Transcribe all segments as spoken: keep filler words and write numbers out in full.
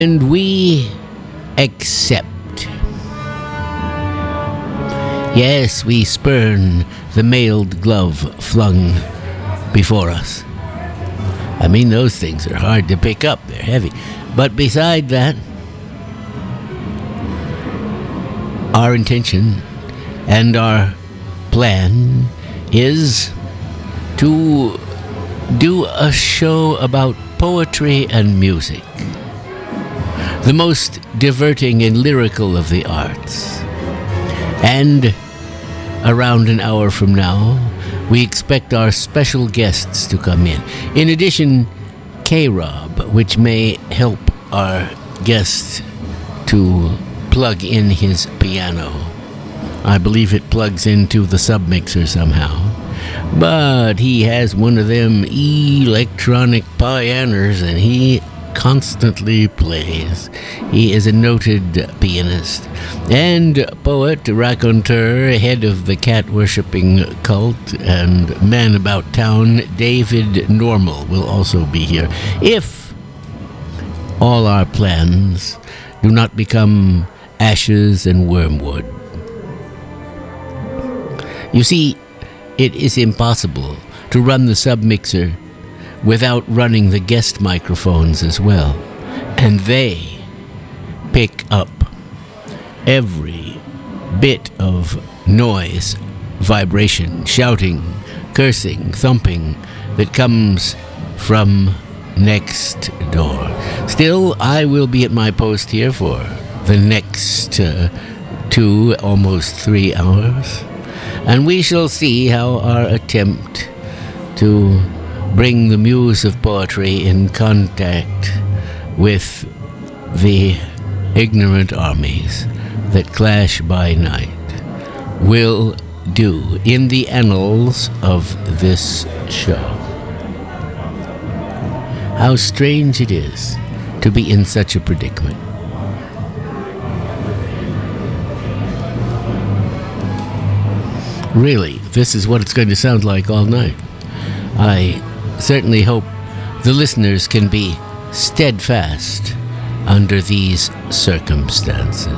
And we accept. Yes, we spurn the mailed glove flung before us. I mean, those things are hard to pick up. They're heavy. But beside that, our intention and our plan is to do a show about poetry and music, the most diverting and lyrical of the arts. And around an hour from now, we expect our special guests to come in. In addition, K-Rob, which may help our guest to plug in his piano. I believe it plugs into the submixer somehow. But he has one of them electronic pianos, and he constantly plays. He is a noted pianist and poet, raconteur, head of the cat-worshipping cult, and man about town. David Normal will also be here, if all our plans do not become ashes and wormwood. You see, it is impossible to run the submixer without running the guest microphones as well. And they pick up every bit of noise, vibration, shouting, cursing, thumping that comes from next door. Still, I will be at my post here for the next uh, two, almost three hours. And we shall see how our attempt to bring the muse of poetry in contact with the ignorant armies that clash by night will do in the annals of this show. How strange it is to be in such a predicament. Really, this is what it's going to sound like all night. I certainly hope the listeners can be steadfast under these circumstances.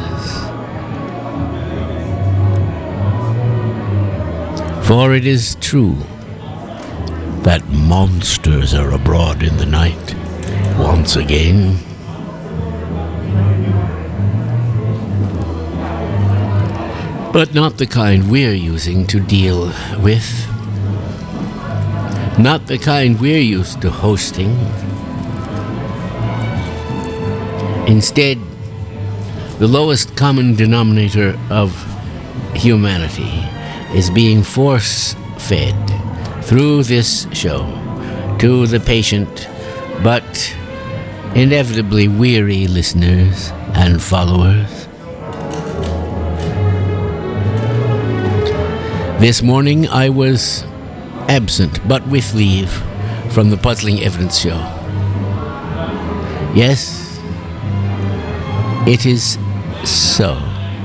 For it is true that monsters are abroad in the night once again. But not the kind we're using to deal with. Not the kind we're used to hosting. Instead, the lowest common denominator of humanity is being force-fed through this show to the patient, but inevitably weary listeners and followers. This morning I was absent, but with leave, from the Puzzling Evidence show. Yes, it is so.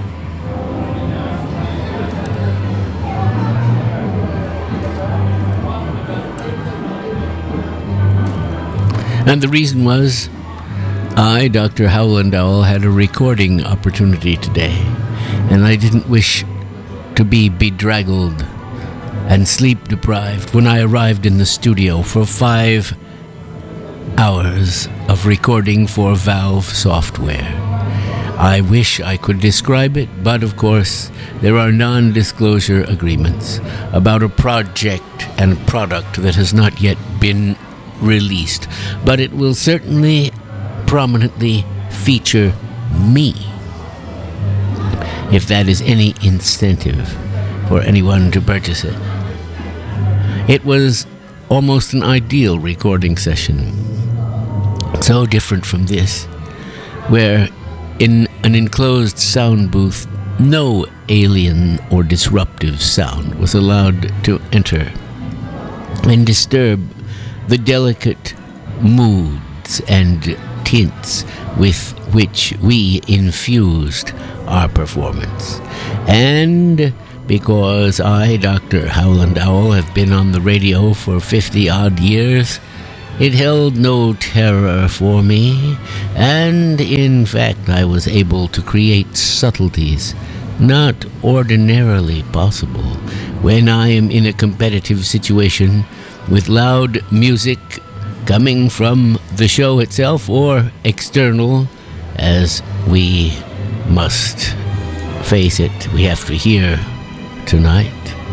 And the reason was, I, Doctor Howland Owl, had a recording opportunity today, and I didn't wish to be bedraggled and sleep-deprived when I arrived in the studio for five hours of recording for Valve software. I wish I could describe it, but of course, there are non-disclosure agreements about a project and product that has not yet been released, but it will certainly prominently feature me, if that is any incentive for anyone to purchase it. It was almost an ideal recording session, so different from this, where in an enclosed sound booth, no alien or disruptive sound was allowed to enter and disturb the delicate moods and tints with which we infused our performance. And because I, Doctor Howland Owl, have been on the radio for fifty-odd years, It held no terror for me, and in fact I was able to create subtleties not ordinarily possible when I am in a competitive situation with loud music coming from the show itself or external, as we must face it, we have to hear tonight.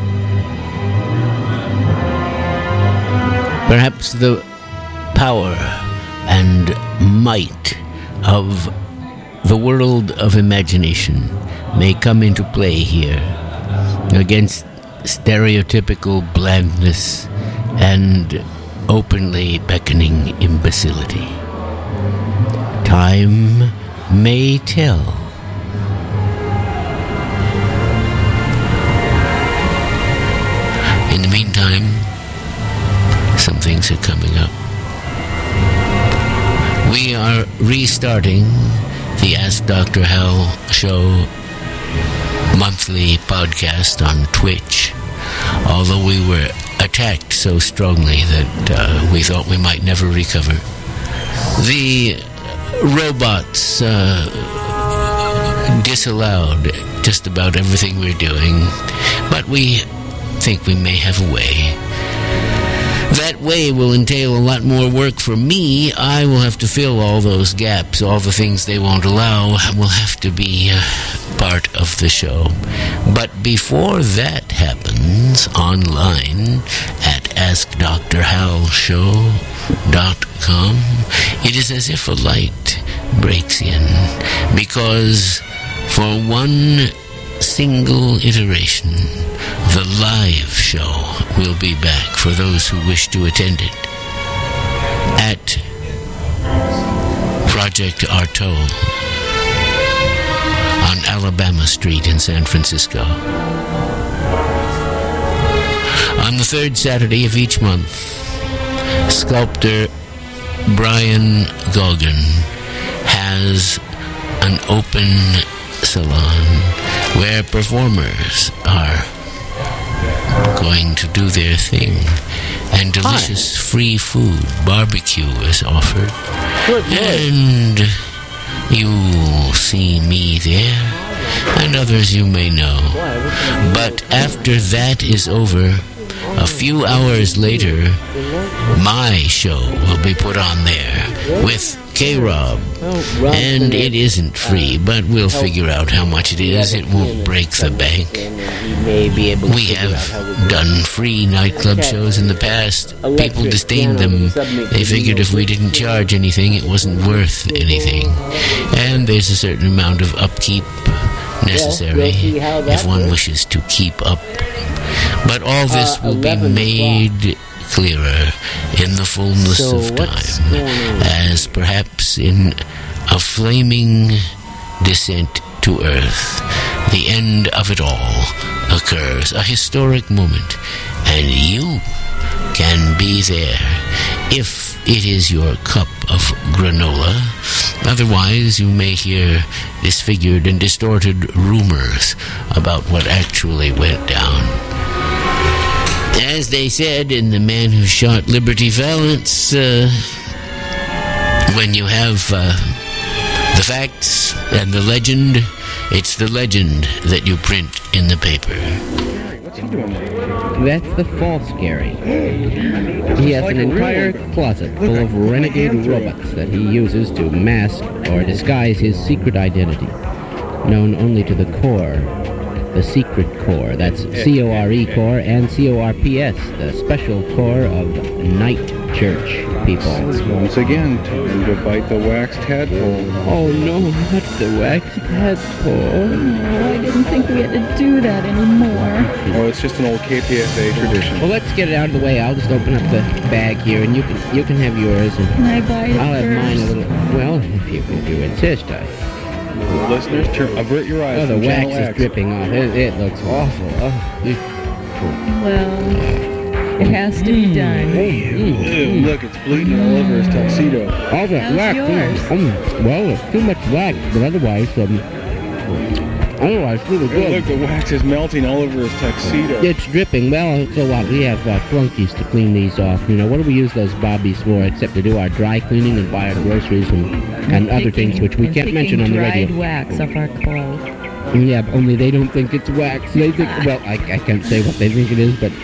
Perhaps the power and might of the world of imagination may come into play here against stereotypical blandness and openly beckoning imbecility. Time may tell. In the meantime, some things are coming up. We are restarting the Ask Doctor Hal show monthly podcast on Twitch, although we were attacked so strongly that uh, we thought we might never recover. The robots uh, disallowed just about everything we're doing, but we think we may have a way. That way will entail a lot more work for me. I will have to fill all those gaps. All the things they won't allow will have to be uh, part of the show. But before that happens, online at ask dr hal show dot com, it is as if a light breaks in, because for one single iteration, the live show will be back for those who wish to attend it at Project Artaud on Alabama Street in San Francisco. On the third Saturday of each month, sculptor Brian Gogan has an open salon where performers are going to do their thing, and delicious Hi. free food, barbecue is offered. Good, good. And you'll see me there, and others you may know. But after that is over, a few hours later, my show will be put on there with K-Rob, and it isn't free, but we'll figure out how much it is. It won't break the bank. We have done free nightclub shows in the past. People disdained them. They figured if we didn't charge anything, it wasn't worth anything. And there's a certain amount of upkeep necessary if one wishes to keep up. But all this will be made clearer in the fullness so of time, as perhaps in a flaming descent to earth, the end of it all occurs, a historic moment, and you can be there if it is your cup of granola. Otherwise, you may hear disfigured and distorted rumors about what actually went down. As they said in The Man Who Shot Liberty Valance, uh, when you have uh, the facts and the legend, it's the legend that you print in the paper. What's he doing there? That's the false Gary. He has an entire closet full of renegade robots that he uses to mask or disguise his secret identity, known only to the Corps. The Secret Corps, that's C O R E Corps, and C O R P S, the Special Corps of Night Church people. Once again, time to bite the waxed tadpole. Oh no, not the waxed tadpole. No, I didn't think we had to do that anymore. Oh, it's just an old K P F A tradition. Well, let's get it out of the way. I'll just open up the bag here, and you can you can have yours. And can I buy it I'll have first? mine a little. Well, if you if you insist, I. Listeners, turn, avert your eyes. Oh, the from wax Channel is X. dripping off. It, it looks awful. Oh, it, Well, it has to be done. Ew, look, it's bleeding all over his tuxedo. all that How's wax. yours? Um, well, it's too much wax, but otherwise, um, Oh, it's really Hey, look, good. the wax is melting all over his tuxedo. It's dripping. Well, so what? We have uh, flunkies to clean these off. You know, what do we use those bobbies for except to do our dry cleaning and buy our groceries and, and other things which we can't mention on the radio. Dried wax off our clothes. Yeah, but only they don't think it's wax. They think, well, I, I can't say what they think it is, but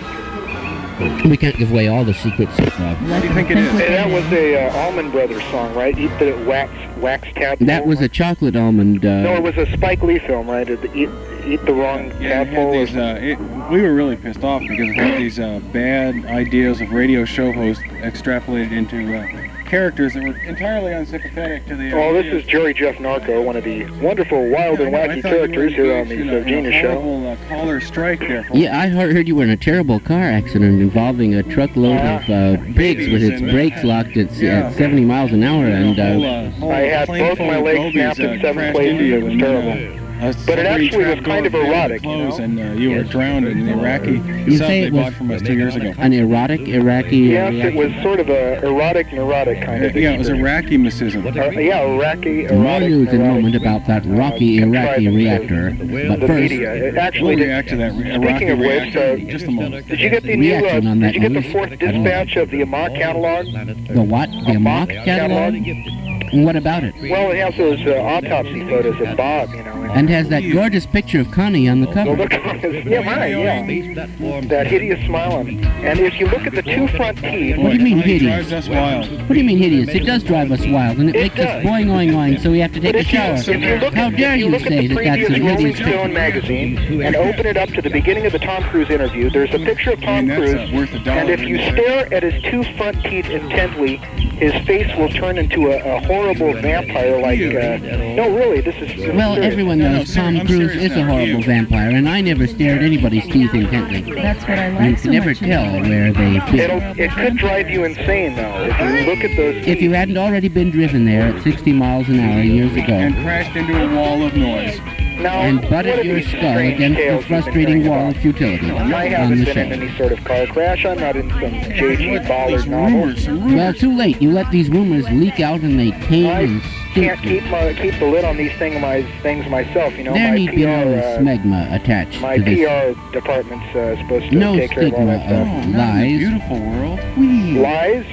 we can't give away all the secrets of uh, What do you think it is? Hey, that was a uh, Allman Brothers song, right? Eat the wax, wax tadpole. That was a chocolate almond. Uh, No, it was a Spike Lee film, right? It- Eat, eat the wrong Yeah, it had tadpole. or these, uh, it, we were really pissed off because it had these uh, bad ideas of radio show hosts extrapolated into uh, characters that were entirely unsympathetic to the. Oh, this ideas. is Jerry Jeff Narco, one of the wonderful, wild and Yeah, I wacky thought you were characters here on engaged the in a- in a Genius Show. horrible, uh, caller strike there. For Yeah, I heard heard you were in a terrible car accident involving a truckload of uh, pigs with its and, uh, brakes locked at, yeah. at seventy miles an hour, and whole, uh, uh, whole I had plane both full my of legs gobies, snapped in uh, seven crashed places. into you It was when, terrible. Uh, uh, But it somebody actually was trapped kind of all the erotic, you clothes know? and uh, you were drowned in the Iraqi You sub say they it was bought from us two years ago. an erotic Iraqi. Yes, it reaction. was sort of a erotic, neurotic kind of Yeah, it was experience. Iraqi-misism. Uh, yeah, Iraqi, erotic, More news in a neurotic, moment about that rocky uh, Iraqi contrivance reactor. of But the first, media. It We'll actually did. react to that re- Iraqi Speaking of which, reactor uh, in just a moment. Did you get the new? Uh, Reaction on that did you get the news? fourth I don't know. dispatch of the Amok catalog? the what? The Amok catalog? And what about it? Well, it has those uh, autopsy photos of Bob, you know. And has that gorgeous picture of Connie on the Well, cover. look on his, yeah, right, yeah. That hideous smile on it. And if you look at the two front teeth, What do you mean Connie hideous? drives us wild. What do you mean hideous? It does drive us wild, and it, It makes does. us boing, oing, oing, so we have to take but a if you, shower. if you look How at, dare if you you look at say the that that's previous a Rolling hideous Stone picture? magazine and open it up to the beginning of the Tom Cruise interview, there's a picture of I Tom mean, that's, Cruise, uh, worth a dollar and if you right stare at his two front teeth intently, his face will turn into a, a horrible vampire like, uh, no, really, this is this is Well, serious. everyone No, no, knows ser- Tom I'm Cruise serious is a now. horrible You. vampire, and I never stare at anybody's teeth intently. That's what I You like so can never much tell about it. where they've It'll, been. it could drive you insane, though, if you look at those If you teeth. hadn't already been driven there at sixty miles an hour years And ago, crashed into a wall of noise. Now, and what butted are your these skull strange against the tales you've been frustrating hearing wall about? of futility I on haven't the been in show. any sort of car crash. I'm not in some J G What- Ballard these novel. rumors, some rumors. Well, too late. You let these rumors leak out, and they taint I and can't stink. keep my, keep the lid on these thing, my, things myself. You know, There my need P be R, no uh, smegma attached my to P this. R department's uh, supposed to No take care of all stigma that stuff. of Oh, not in the lies. beautiful world. Lies?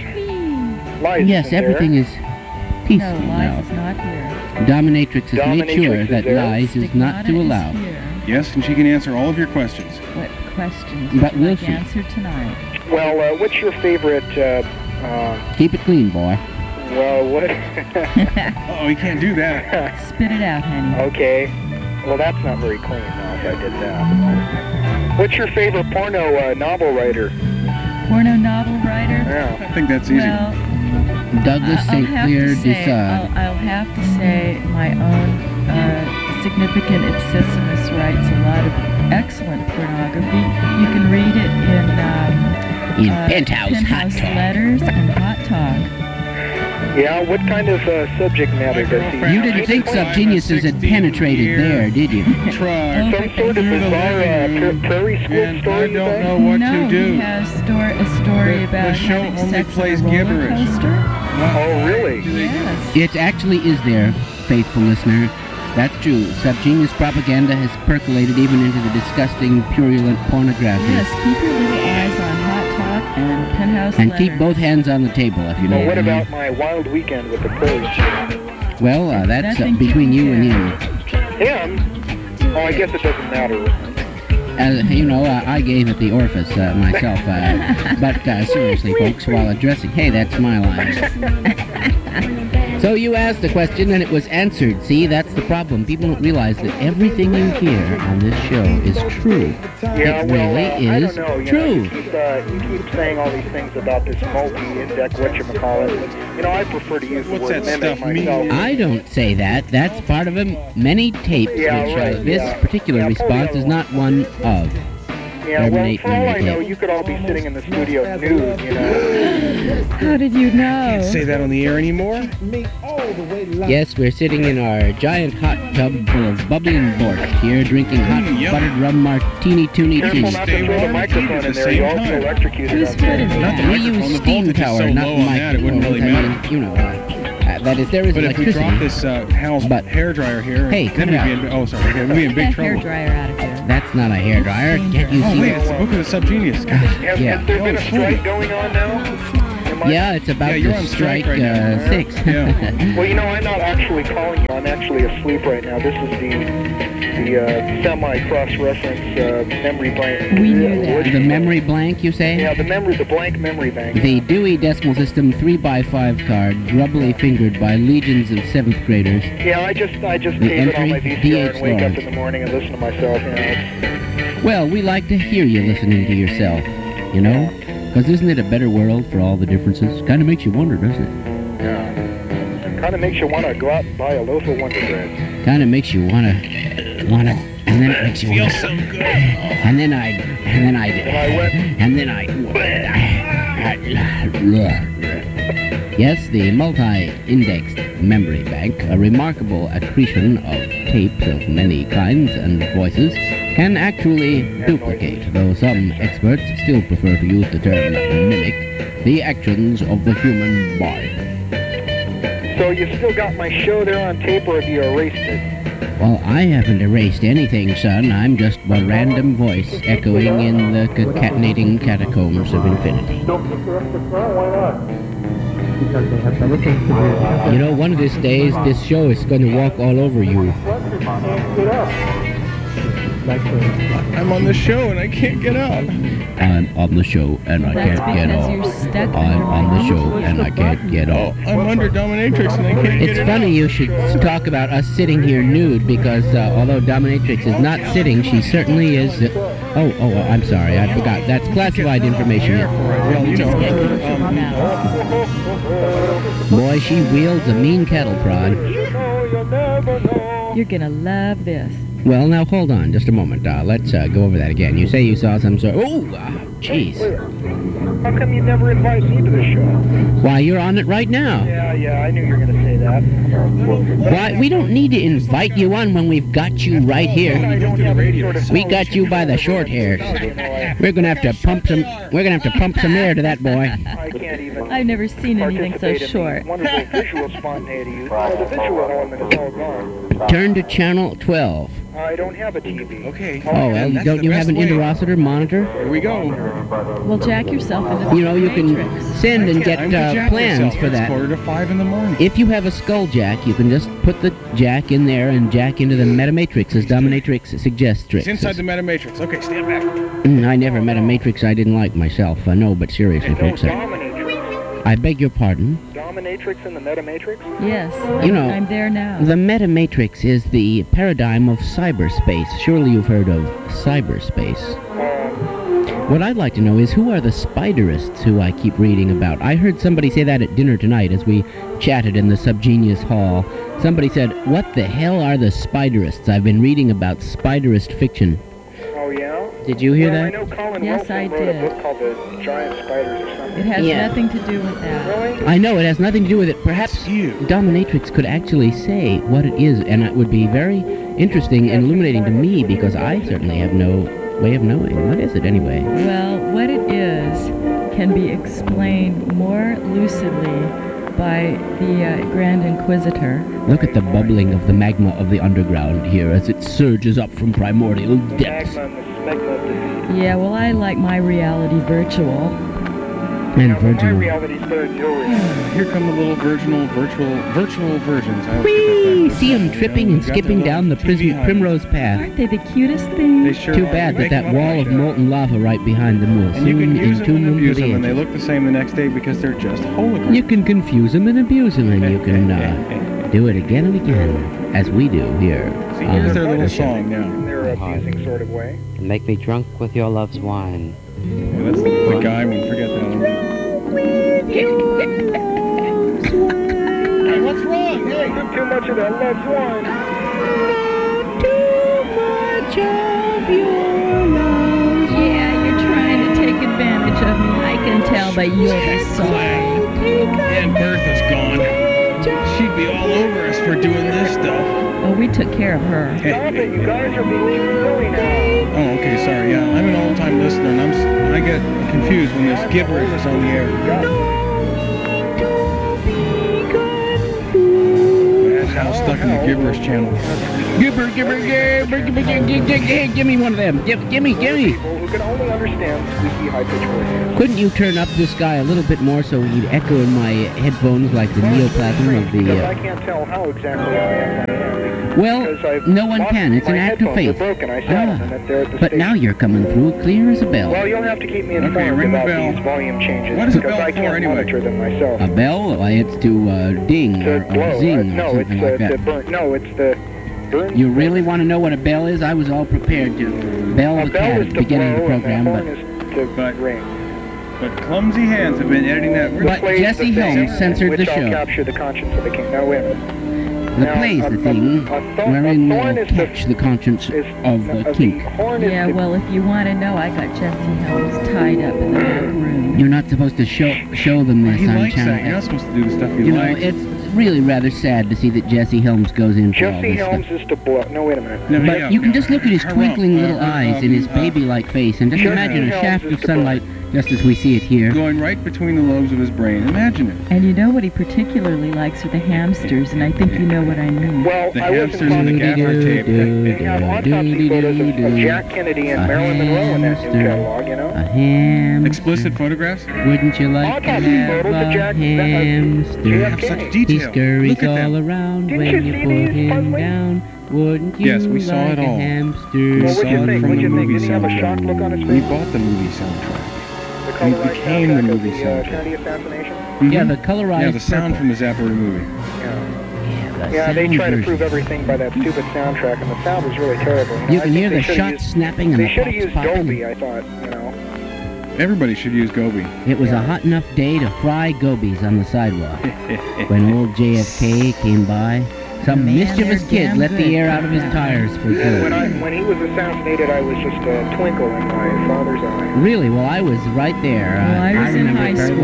Lies. Yes, isn't there? everything is No, peaceful lies now. is not here. Dominatrix has made Dominatrix sure is that there. lies is not to Stigmata allow. is here. Yes, and she can answer all of your questions. What questions But would you we'll like see. answered tonight? Well, uh, what's your favorite, uh, uh, Keep it clean, boy. well, what? Oh, you can't do that. Spit it out, honey. Okay. Well, that's not very clean now if I did that. What's your favorite porno uh, novel writer? Porno novel writer? Yeah. I think that's easy. Well, Douglas I'll Saint have Clair to say, Desaad. I'll, I'll have to say my own uh, significant obsessiveness writes a lot of excellent pornography. You can read it in um, In uh, Penthouse Hot Penthouse Talk. Letters and Hot Talk. Yeah, what kind of uh, subject matter does he You didn't think Subgeniuses had penetrated there, did you? Try. Some sort of bizarre uh, pra- prairie school And story? I you don't think? know what no, to do. he has stor- a story The- about the show having only sex plays on a roller gibberish. coaster. Oh, really? Yes. It actually is there, faithful listener. That's true. Subgenius propaganda has percolated even into the disgusting, purulent pornography. Yes, keep your little eyes on Hot Talk and Penthouse And Letters. keep both hands on the table, if you know Well, what what I mean. about my wild weekend with the Crows? Well, uh, that's uh, Nothing between to you and compare. him. Him? Oh, I guess it doesn't matter. Uh, you know, uh, I gave it the orifice uh, myself. Uh, but uh, seriously, folks, while addressing... Hey, that's my line. So you asked the question and it was answered. See, that's the problem. People don't realize that everything you hear on this show is true. Yeah, It well, really uh, I is don't know. You true. Know, you, keep, uh, you keep saying all these things about this multi-index, whatchamacallit. You know, I prefer to use the What's word that mimic stuff mean? myself. I don't say that. That's part of a many tapes, Yeah, which right, uh, this yeah. particular Yeah, pull the response other is one. not one of. Yeah, well, Terminate for all I Monday know, tape. you could all be sitting in the studio nude, you know. How did you know? Say that on the air anymore? Yes, we're sitting in our giant hot tub full of bubbling borscht here, drinking hot Mm, yum. buttered rum martini toonie Careful tea. not Stay to throw the warm, microphone heat at in the there. You same also time. electrocuted Whose up foot there. is Not the that? We microphone, use the steam voltage is power, so not low on that, it wouldn't microphones. really I matter. mean, you know, uh, uh, that is, there is But if we electricity. drop this uh, Hal's But- hair dryer here, Hey, then cut we'd it be out. in, oh sorry, okay, we'd be in Get big that trouble. hair dryer out of here. That's not a hair dryer. Can't you Oh see wait, it? it's the book of the Subgenius. Has, Yeah. has there been a Oh, strike going on now? Am I- Yeah, it's about Yeah, you're to on strike strike right now. uh, six. Yeah. Well, you know, I'm not actually calling you. I'm actually asleep right now. This is the the uh, semi-cross-reference uh, memory bank. We knew that. The memory blank, you say? Yeah, the memory, the blank memory bank. The Dewey Decimal System three by five card, grubbily fingered by legions of seventh graders. Yeah, I just I just The tape it on entry, my V C D R H and wake up Lawrence. in the morning and listen to myself. You know, it's- Well, we like to hear you listening to yourself, you know? Because isn't it a better world for all the differences? Kind of makes you wonder, doesn't it? yeah. Kind of makes you want to go out and buy a loaf of Wonder Bread. Kind of makes you want to, want to, and then it makes you want to. And then I, and then I, And I went, and then I. Yes, the multi-indexed memory bank, a remarkable accretion of tapes of many kinds and voices, can actually duplicate, though some experts still prefer to use the term mimic, the actions of the human body. so you still got my show there on tape, or have you erased it? Well, I haven't erased anything, son. I'm just a random voice echoing in the concatenating catacombs of infinity. Don't keep the rest of the car. Why not? You know, one of these days, this show is going to walk all over you. I'm on the show and I can't get up. I'm on the show and I That's can't get because off. you're stuck I'm under on my the show feet. and I can't get off. I'm under dominatrix and I can't get It's it funny out. you should talk about us sitting here nude because uh, although Dominatrix is not sitting, she certainly is. Uh, oh, oh, I'm sorry, I forgot. That's classified information. Well, you Just get know, closer um, now. Boy, she wields a mean cattle prod. You're gonna love this. Well, now hold on, just a moment. Uh, let's uh, go over that again. You say you saw some sort. Oh, uh, jeez. How come you never invite me to the show? Why, you're on it right now. Yeah, yeah, I knew you were going to say that. Why, we don't need to invite you on when we've got you right I here. don't have any sort of We got you by the short hairs. We're gonna have to pump some. We're gonna have to pump some air to that boy. I can't even. I've never seen anything so participate in the short. Wonderful visual spontaneity. You know, the visual element is all gone. Turn to channel twelve. I don't have a T V. Okay. Oh, well, That's don't the you have best an way. interocitor monitor? Here we go. Well, jack yourself into the You know, you can matrix. send and get I'm the uh, jack plans myself. for It's that. quarter to five in the morning. If you have a skull jack, you can just put the jack in there and jack into the metamatrix as Dominatrix suggests. It's inside the Metamatrix. Okay, stand back. Mm, I never met a matrix I didn't like myself. I know, but seriously, No, folks, I, Dominatrix. I beg your pardon. Dominatrix and the Metamatrix? Yes. You know, I'm there now. The metamatrix is the paradigm of cyberspace. Surely you've heard of cyberspace. Um, What I'd like to know is who are the spiderists who I keep reading about? I heard somebody say that at dinner tonight as we chatted in the Subgenius Hall. Somebody said, "What the hell are the spiderists? I've been reading about spiderist fiction." oh, yeah? Did you hear well, that? I know Colin Yes, Wilson I wrote did. a book called The Giant Spiders or something. It has Yeah. nothing to do with that. Really? I know, it has nothing to do with it. Perhaps It's you. Dominatrix could actually say what it is, and it would be very interesting and illuminating to me because I certainly have no way of knowing. What is it anyway? Well, what it is can be explained more lucidly by the uh, Grand Inquisitor. Look at the bubbling of the magma of the underground here as it surges up from primordial depths. Magma and the smegma of the Yeah, well, I like my reality virtual. And Yeah, well, my virginal. reality's better than your reality. Here come the little virginal, virtual, virtual virgins. I always Whee! get that See them backwards. tripping Yeah, and we've got skipping the down the little T V prism, hide. primrose path. Aren't they the cutest things? They sure Too are. bad We that make that them up wall on of the show. molten lava right behind them will And you soon can use them entomb and them to abuse the them, and they edges. look the same the next day because they're just holograms. You can confuse them and abuse them, and you can uh, do it again and again, as we do here. See, on here's their the little show. song now. In their abusing sort of way. Make me drunk with your love's wine. Yeah, that's the, the guy one. Forget that one. Hey, what's wrong? Hey, Took too much of that love's wine. Yeah, you're trying to take advantage of me. I can tell by you're the song. and Bertha's gone. She'd be all over us for doing this stuff. Oh, we took care of her. Stop it, you guys are being too silly now. Oh, okay, sorry. Yeah, I'm an old-time listener, and I'm s- I get confused when this gibberish is on the air. stuck in the gibberish channel. Gibber, gibber, gibber, gibber, gibber, gibber, give me one of them. Give, give me, give me. People who can only understand squeaky high-pitched voices. Couldn't you turn up this guy a little bit more so he'd echo in my headphones like the neoplasm of the... Because I Uh... can't tell how exactly I am on air. Well, Because I've no one lost- can. It's an my act of headphones faith. are broken. I sat on them at the, at the But station. now you're coming through clear as a bell. Well, you'll have to keep me informed Okay, ring the about bell. these volume changes. What is a because bell I for, can't anyway? monitor them myself. A bell? Why, it's to uh, ding To or, blow. or Uh, zing no, or it's something uh, like to that. burn. No, it's the burn. You really want to know what a bell is? I was all prepared to bell A the bell cat is at to the beginning of the blow, program, and but... a horn is to But- ring. But clumsy hands have been editing that really But Plays Jesse the thing Helms censored which the I'll show. capture the conscience of the king. Now, wait a minute. The Now, play's a- the a- thing a thorn- wherein a thorn we'll is the- catch the conscience Is, of uh, the the kink. horn is Yeah, the, well, if you want to know, I got Jesse Helms tied up in the back room. You're not supposed to show show them this He on likes channel that. You're not X. supposed to do the stuff he You know, likes. it's really rather sad to see that Jesse Helms goes in for all Jesse this Helms stuff. is to blow. No, wait a minute. No, But yeah, you can yeah. just look at his Her twinkling rump, little uh, eyes um, and his uh, baby-like face, and just Jesse imagine a Helms shaft is of the sunlight, just as we see it here. Going right between the lobes of his brain. Imagine it. And you know what he particularly likes are the hamsters, and I think you know what I mean. Well, The I wasn't hamsters and the talking gaffer tape. They have autopsy photos of, of Jack Kennedy and A Marilyn Monroe in that new hamster. catalog, you A know? hamster. Explicit photographs? Wouldn't you like to Autopsy have photos of a Jack- uh, hamster? J F Have K. such He detail. scurries Look at all them. around Didn't when you you see put these him puzzling? down. Wouldn't you Yes, we saw like it a all. hamster? Well, what'd you saw it think? from What'd the you think? movie Didn't he have a soundtrack. shocked look on his We face? bought the movie soundtrack. The colorized became the soundtrack of movie the, uh, soundtrack. Kennedy assassination? Yeah, Mhm. the colorized Yeah, the sound purple. from the Zapruder movie. Yeah. Yeah, the Yeah, they sound try to version. prove everything by that stupid soundtrack, and the sound was really terrible. know, You I can think hear they the should've shots used- snapping and They the should have pops used popping. Dolby, I thought, you know. Everybody should use Gobi. It was a hot enough day to fry gobies on the sidewalk. When old J F K came by, some Man, mischievous they're kid damn let the good. air out of his tires for And when good. I when he was assassinated, I was just a twinkle in my father's eye. Really? Well, I was right there. Well, Uh, I was in remember high it very school.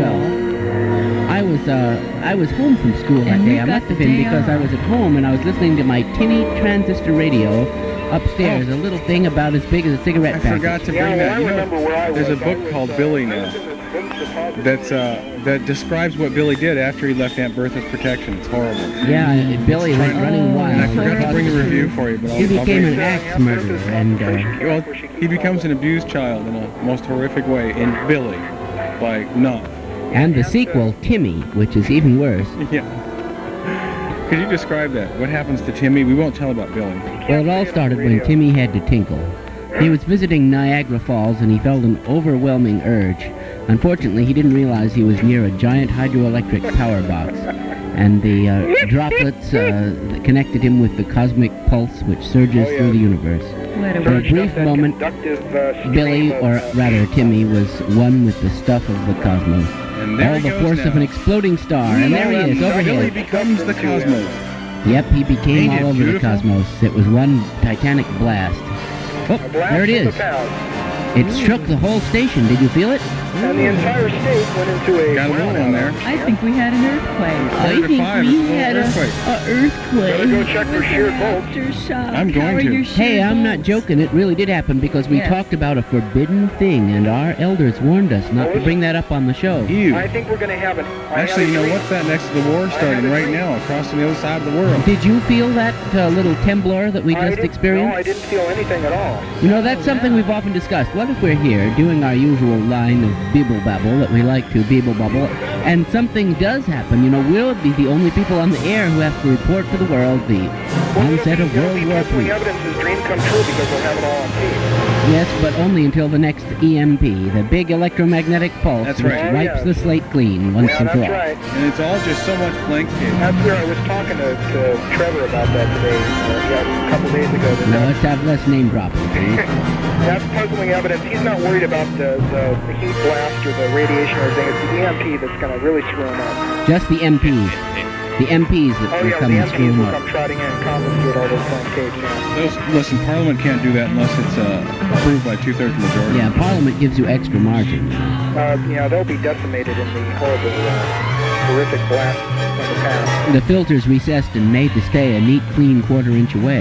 well. I was uh, I was home from school that And day. you I got must have the been day because I off. was at home and I was listening to my tinny transistor radio upstairs, a little thing about as big as a cigarette I packet. forgot to Yeah, bring well, that. I You know, remember where I was. there's a I book was, called uh, Billy I now. was in the books deposit. That's uh, that describes what Billy did after he left Aunt Bertha's protection. It's horrible. Yeah, Billy went Trying- running Oh, wild. And I Oh, forgot to that's bring a true. review for you, but I'll, He I'll became bring an it. axe murderer, and uh, Well, he becomes an abused child in a most horrific way in Billy, like Nuff. and the sequel, Timmy, which is even worse. Yeah. Could you describe that? What happens to Timmy? We won't tell about Billy. Well, it all started when Timmy had to tinkle. He was visiting Niagara Falls and he felt an overwhelming urge. Unfortunately, he didn't realize he was near a giant hydroelectric power box, and the uh, droplets uh, that connected him with the cosmic pulse which surges Oh, yeah. through the universe. What a For a Surged up brief that moment, conductive, uh, stream Billy, of- or rather Timmy, was one with the stuff of the cosmos. And there All he the goes force now. of an exploding star, and there he is, over Billy here. becomes the cosmos. Yep, he became Ain't it all over the beautiful? cosmos. It was one titanic blast. Oh, a blast there it from is. the past. It shook the whole station. Did you feel it? And the entire state went into a Got a little one there. I think we had an earthquake. Four I to think five, we it's a had a, earthquake. a earthquake. Better go check It for was shear an bolts. aftershock. I'm going How are to. your Hey, shear I'm not bolts? joking. It really did happen because we Yes. talked about a forbidden thing, and our elders warned us not to bring that up on the show. Ew. I think we're going to have it. I Actually, you had a know dream. what's that next to the war starting right now across on the other side of the world? Did you feel that uh, little temblor that we I just didn't- experienced? No, I didn't feel anything at all. You know, that's something we've often discussed. What if we're here doing our usual line of bibble babble that we like to bibble bubble, and something does happen? You know, we'll be the only people on the air who have to report to the world the onset of World War Three. Three. Evidence is dream come true because we'll have it all on tape. Yes, but only until the next E M P, the big electromagnetic pulse, That's which right. Oh, wipes yeah. the slate clean once Yeah, and that's for all. right. And it's all just so much blank tape. That's where I was talking to, to Trevor about that today, uh, yeah, a couple days ago. That Now that- let's have less name dropping, please. That's puzzling evidence. He's not worried about the, the, the heat blast or the radiation or anything. It's the E M P that's going to really screw him up. Just the M Ps. The M Ps that Oh, will yeah, come the and screw M Ps him will up. come trotting in and confiscate all those blank tapes now. Those, listen, Parliament can't do that unless it's uh, approved by two-thirds majority. Yeah, Parliament gives you extra margin. Uh, yeah, they'll be decimated in the horrible, uh, horrific blast from the past. The filter's recessed and made to stay a neat, clean quarter inch away.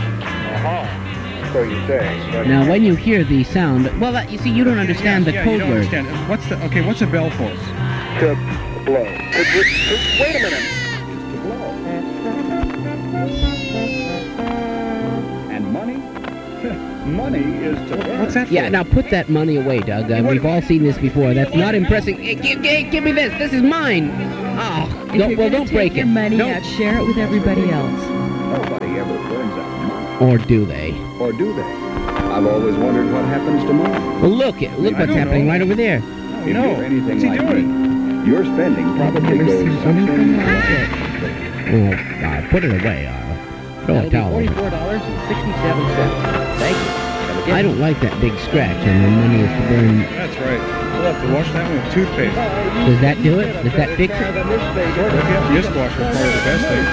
Uh-huh. So you say. But Now, when you hear the sound, well, that, you see, you don't understand yeah, the yeah, code you don't word. understand. What's the, okay, what's a bell for? to blow. To, to, wait a minute. To blow. money is to burn. What's that for? Yeah, now put that money away, Doug. Uh, we've all seen this before. That's not impressing. Hey, give, give, give me this. This is mine. Oh, If no, you're well, gonna don't take break your it. money Don't- out, share it with everybody else. Nobody ever burns out money. Or do they? Or do they? I've always wondered what happens to money. Well, look, it- look I what's don't happening know. right over there. If No, you're anything what's he like doing? me, your spending probably Never goes seen something anything like like it. Oh, uh, put it away. Uh, throw a towel over it. forty-four dollars and sixty-seven cents. Thank you. I don't like that big scratch, and the money is to burn. That's right. We'll have to wash that one with toothpaste. Does that do it? Does that fix it? Sort of, yeah. Dishwasher is probably the best thing.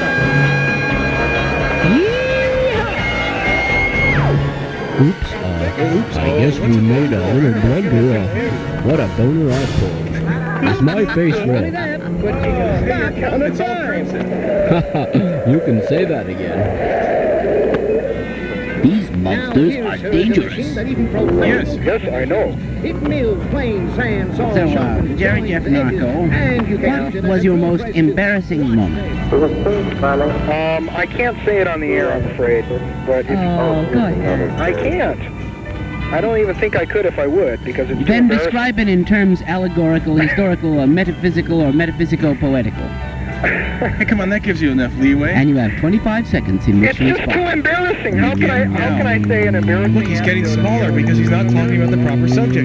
Oops, uh, oops, I guess we made a little blunder. Uh, what a boner I pulled. Is my face red? It's all Francis. You can say that again. These monsters are dangerous. Yes. Yes, I know. So, uh, Jerry Jeff Narco, what was your most embarrassing moment? Um, I can't say it on the air, I'm afraid, but it's, Oh, go ahead. I can't. I don't even think I could if I would, because it's too Then embarrassing. describe it in terms allegorical, historical, or metaphysical, or metaphysico-poetical. Hey, come on, that gives you enough leeway. And you have twenty-five seconds in which It's to just too respond. embarrassing. How can I? How can I say an embarrassing? Look, he's getting smaller because he's not talking about the proper subject.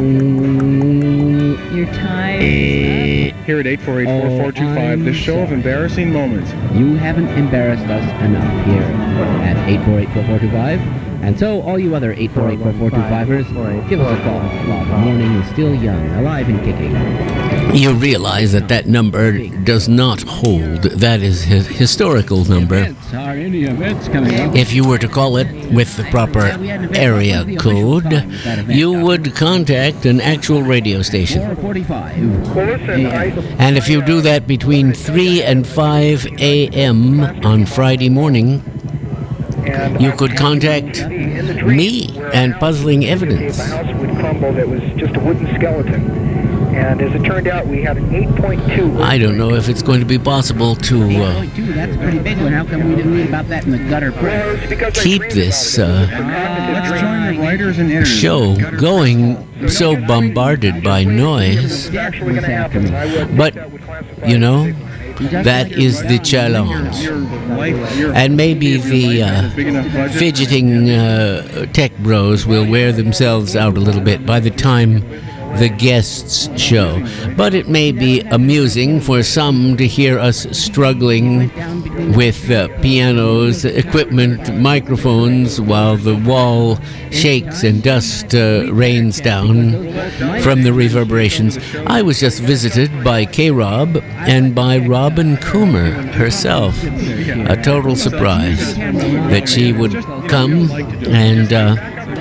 Your time is Here at eight four eight four four two five, the show of embarrassing moments. You haven't embarrassed us enough here at eight four eight four four two five. And so, all you other eight four eight four four two fivers, give us a call while the morning is still young, alive and kicking. You realize that that number does not hold. That is his historical number. Events, are any events coming up? If you were to call it with the proper area code, you would contact an actual radio station. four forty-five. Well, listen, I, And if you do that between three and five a.m. on Friday morning, and you could contact me and puzzling evidence. The house would crumble. That was just a wooden skeleton. And as it turned out, we had an eight point two. I don't know if it's going to be possible to uh, Two, that's a pretty big one. How come we didn't read about that in the gutter press? Well, it's because I keep dreamed this about it. uh, It's the kind of Let's dream. join the writers and editors. show going so bombarded by noise. It's actually going to happen. and I would- But, that would classify you it know, as a- that is the challenge. Your life, your And maybe the uh, big enough budget. fidgeting uh, tech bros will wear themselves out a little bit by the time the guests show. But it may be amusing for some to hear us struggling with uh, pianos, equipment, microphones, while the wall shakes and dust uh, rains down from the reverberations. I was just visited by K-Rob and by Robin Coomer herself. A total surprise that she would come, and uh,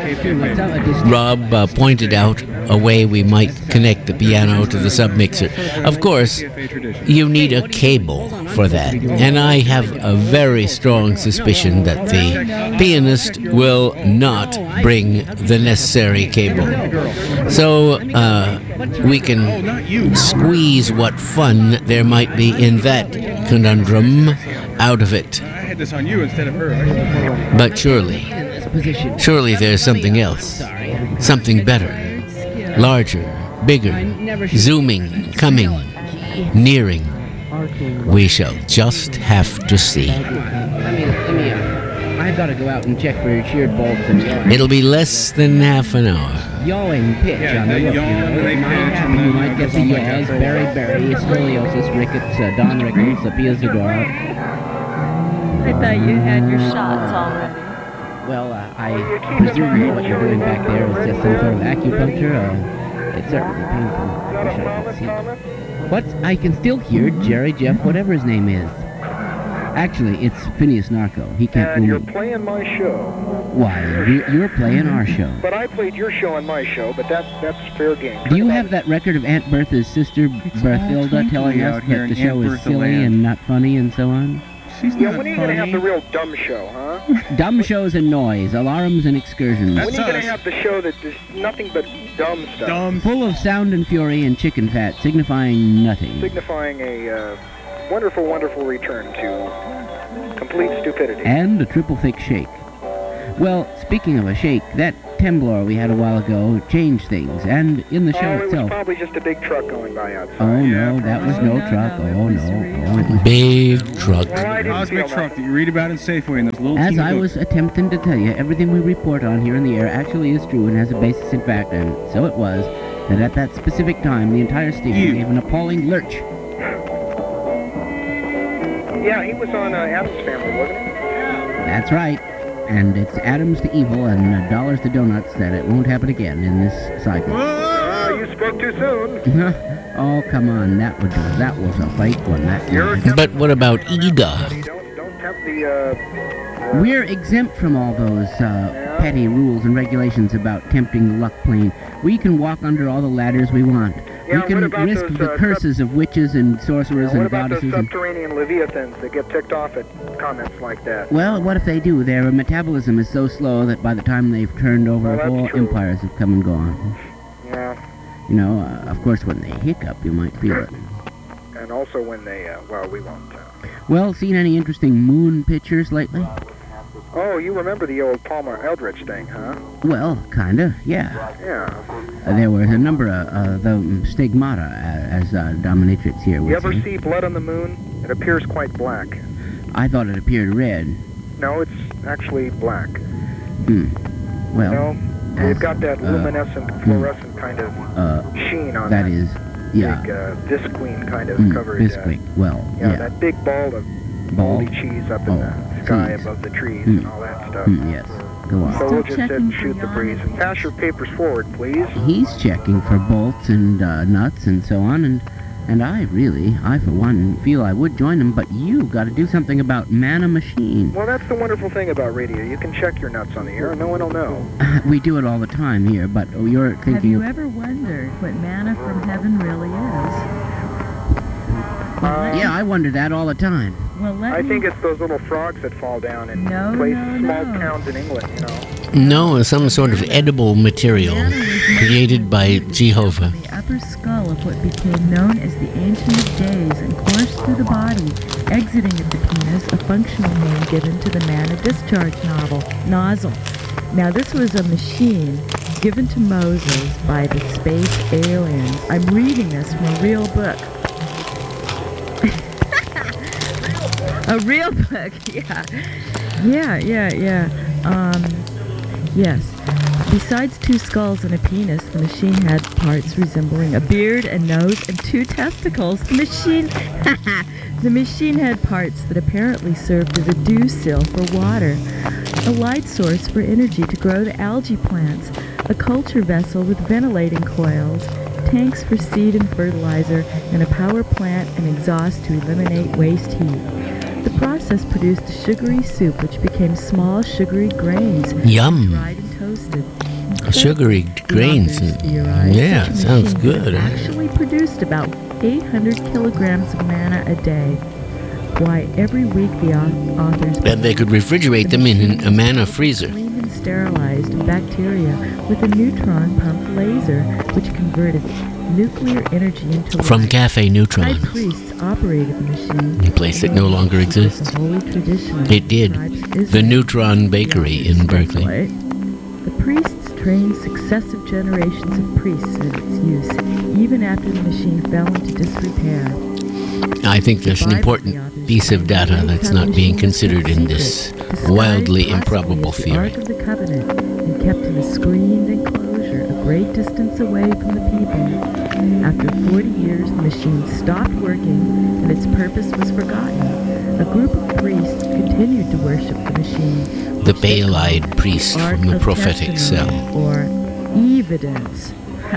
Rob uh, pointed out a way we might connect the piano to the submixer. Of course, you need a cable for that, and I have a very strong suspicion that the pianist will not bring the necessary cable. So uh, we can squeeze what fun there might be in that conundrum out of it. I had this on you instead of her. But surely, surely there's something else, something better. Larger, bigger, zooming, coming, nearing. We shall just have to see. Let me, let me, uh, I've got to go out and check for sheared bulbs and yawing. It'll be less than half an hour. Yawing pitch Yeah, on the they roof, yawn you know. and they It might pitch happen. and You then might it get goes the on like yaws, that. beriberi, scoliosis, rickets, uh, Don Rickles, the Pia Zadora. I thought you had your shots already. Well, uh, I presume that what you're doing back there is just some sort of acupuncture. Uh, it's certainly painful. Wish I could see. What? I can still hear Jerry Jeff, whatever his name is. Actually, it's Phineas Narco. He can't And fool you're me. playing my show. Why? You- You're playing our show. But I played your show on my show, but that's that's fair game. Do you have that record of Aunt Bertha's sister, Berthilda, telling us out here that the in show Aunt is Bertha silly land. and not funny and so on? She's Yeah, not when are you going to have funny. the real dumb show, huh? Dumb shows and noise, alarms and excursions. That's When are you going us. to have the show that is nothing but dumb stuff, Dumb. Full of sound and fury and chicken fat, signifying nothing. signifying a uh, wonderful, wonderful return to complete stupidity? And a triple thick shake. Well, speaking of a shake, that Temblor we had a while ago changed things, and in the show Oh, it was itself... probably just a big truck going by outside. Oh, Yeah, no, that was probably. no Oh, no, truck. no, it Oh, was no. real. Oh, it was... Big truck. Well, I didn't Cosmic feel truck nothing. that you read about in Safeway in those little As teeny I books. was attempting to tell you, everything we report on here in the air actually is true and has a basis in fact, and so it was that at that specific time, the entire station You. gave an appalling lurch. Yeah, he was on uh, Adam's Family, wasn't he? That's right. And it's atoms to evil and uh, dollars to donuts that it won't happen again in this cycle. Uh, you spoke too soon. Oh, come on. That was, that was a fake one. That You're was. But what about Ida? Don't, don't tempt the, uh... We're exempt from all those uh, petty rules and regulations about tempting the luck plane. We can walk under all the ladders we want. Yeah, we what can about risk those, the uh, curses of witches and sorcerers What and about those goddesses. And, subterranean leviathans that get ticked off at comments like that? well, what if they do? Their metabolism is so slow that by the time they've turned over, Well, that's whole true. empires have come and gone. Yeah, You know, uh, of course, when they hiccup, you might feel it. and also when they, uh, well, we won't. Uh... Well, seen any interesting moon pictures lately? Oh, you remember the old Palmer Eldritch thing, huh? Well, kinda, yeah. Yeah. Uh, there was a number of uh, the stigmata, uh, as uh, dominatrix here would You ever say. see blood on the moon? It appears quite black. I thought it appeared red. No, it's actually black. Hmm. Well, No, as, they've got that uh, luminescent, fluorescent kind of uh, sheen on that that is, yeah, big uh, Visqueen kind of mm, covered. Bisquick. Uh, Well, yeah, yeah, that big ball of ball. moldy cheese up in Oh, the sky cheese. above the trees Mm. and all that stuff. Hmm, yes, go on. So Still we'll just sit checking and for shoot the yon. breeze. And pass your papers forward, please. He's checking for bolts and uh, nuts and so on, and and I really, I for one, feel I would join him, but you've got to do something about Man a Machine. Well, that's the wonderful thing about radio. You can check your nuts on the air, and no one will know. We do it all the time here, but oh, you're Have thinking you of... ever wondered what manna from heaven really is? Well, let Yeah, I wonder that all the time. me- well, let I me- think it's those little frogs that fall down and No, place no, small no. towns in England, you know. No, some sort of edible material created by Jehovah. The upper skull of what became known as the Ancient of Days and coursed through the body, exiting at the penis, a functional name given to the manna discharge novel, nozzle. Now, this was a machine given to Moses by the space aliens. I'm reading this from a real book. A real book, yeah. Yeah, yeah, yeah. Um, yes. Besides two skulls and a penis, the machine had parts resembling a beard, a nose, and two testicles. The machine, the machine had parts that apparently served as a dew sill for water, a light source for energy to grow the algae plants, a culture vessel with ventilating coils, tanks for seed and fertilizer, and a power plant and exhaust to eliminate waste heat. The process produced a sugary soup which became small sugary grains, Yum. dried and toasted. Sugary grains. The authors theorized Yeah, such a sounds machine good, huh? actually produced about eight hundred kilograms of manna a day. Why, every week the au- authors... And they could refrigerate them in a manna freezer. Cleaned and sterilized bacteria with a neutron pump laser, which converted nuclear energy into From light. Cafe High Neutron, priests operated the machine. a place that no longer exists. The holy tradition of It did. tribes The Israel. Neutron Bakery in Berkeley. The priests trained successive generations of priests in its use, even after the machine fell into disrepair. I think there's an important piece of data that's not being considered in this wildly improbable The theory. Ark of the Covenant, and kept in a screened enclosure a great distance away from the people. After forty years, the machine stopped working, and its purpose was forgotten. A group of priests continued to worship the machine. The pale-eyed priest Ark from the of prophetic Testimony, cell. or evidence.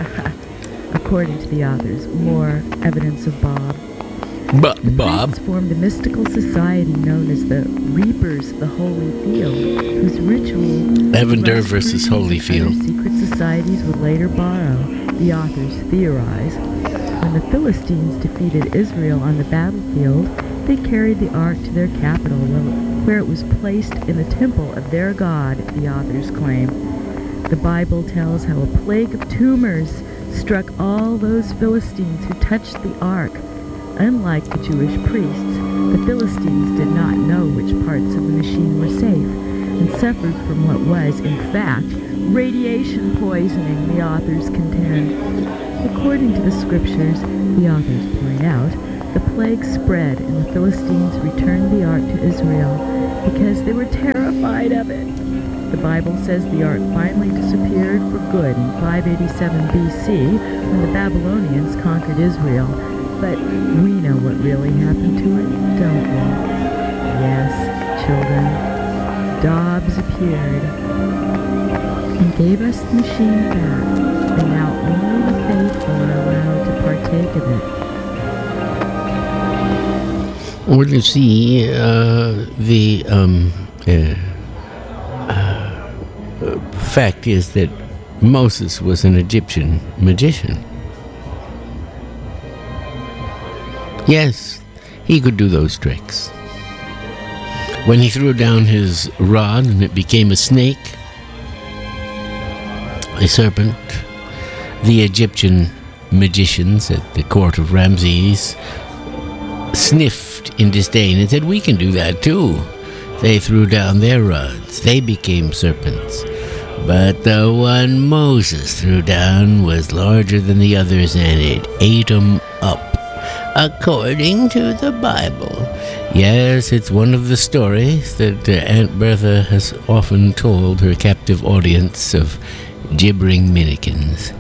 According to the authors, more evidence of Bob. But Bob, Priests formed a mystical society known as the Reapers of the Holy Field, whose ritual Evander versus Holyfield. other secret societies would later borrow, the authors theorize. When the Philistines defeated Israel on the battlefield, they carried the ark to their capital, where it was placed in the temple of their god, the authors claim. The Bible tells how a plague of tumors struck all those Philistines who touched the ark. Unlike the Jewish priests, the Philistines did not know which parts of the machine were safe, and suffered from what was, in fact, radiation poisoning, the authors contend. According to the scriptures, the authors point out, the plague spread and the Philistines returned the ark to Israel because they were terrified of it. The Bible says the ark finally disappeared for good in five eighty-seven B C when the Babylonians conquered Israel. But we know what really happened to it, don't we? Yes, children. Dobbs appeared and gave us the machine back, and now only the faithful are allowed to partake of it. Well, you see, uh, the um, uh, uh, fact is that Moses was an Egyptian magician. Yes, he could do those tricks. When he threw down his rod and it became a snake, a serpent, the Egyptian magicians at the court of Ramses sniffed in disdain and said, "We can do that too." They threw down their rods. They became serpents. But the one Moses threw down was larger than the others, and it ate them up, according to the Bible. Yes, it's one of the stories that uh, Aunt Bertha has often told her captive audience of gibbering minikins.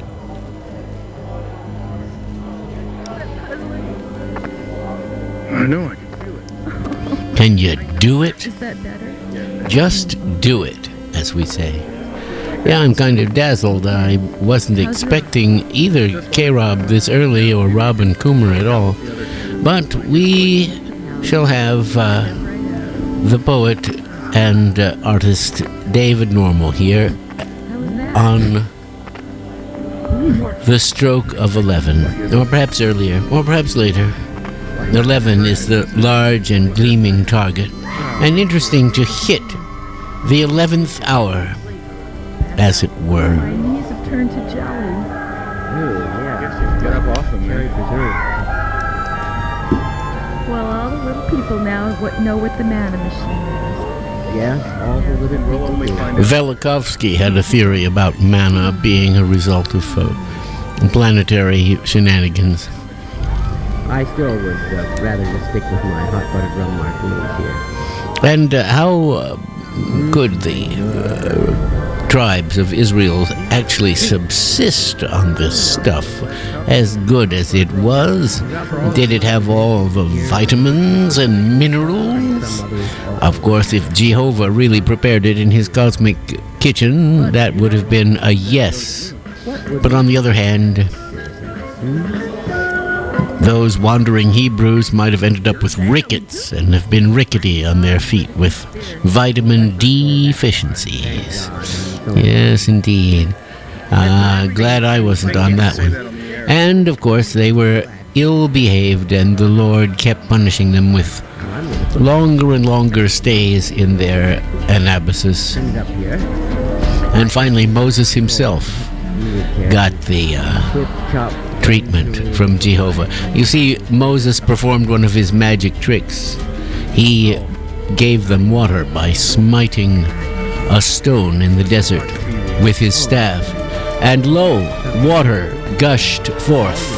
I know, I can feel it. Can you do it? Is that better? Just do it, as we say. Yeah, I'm kind of dazzled. I wasn't expecting either K-Rob this early or Robin Coomer at all. But we shall have uh, the poet and uh, artist David Normal here on the stroke of eleven, or perhaps earlier, or perhaps later. eleven is the large and gleaming target, and interesting to hit the eleventh hour, as it were. My knees have turned to jelly. Ooh, yeah. Get up off them, Cherry man. preserve. Well, all the little people now what know what the mana machine is. Yes, all the living We'll people only do. find out. Velikovsky had a theory about mana being a result of uh, planetary shenanigans. I still would uh, rather just stick with my hot buttered rum martinis here. And uh, how uh, could the uh, tribes of Israel actually subsist on this stuff? As good as it was, did it have all the vitamins and minerals? Of course, if Jehovah really prepared it in his cosmic kitchen, that would have been a yes. But on the other hand, those wandering Hebrews might have ended up with rickets and have been rickety on their feet with vitamin D deficiencies. Yes, indeed. Uh, glad I wasn't on that one. And, of course, they were ill-behaved, and the Lord kept punishing them with longer and longer stays in their anabasis. Send it up here. And finally, Moses himself got the uh, Chip, chop. treatment from Jehovah. You see, Moses performed one of his magic tricks. He gave them water by smiting a stone in the desert with his staff, and lo, water gushed forth.